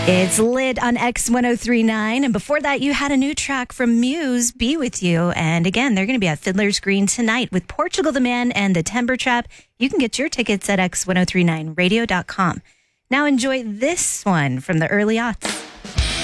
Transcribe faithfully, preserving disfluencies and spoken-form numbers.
It's Lit on X ten thirty-nine. And before that, you had a new track from Muse, Be With You. And again, they're going to be at Fiddler's Green tonight with Portugal the Man and the Timber Trap. You can get your tickets at X ten thirty-nine radio dot com. Now enjoy this one from the early aughts.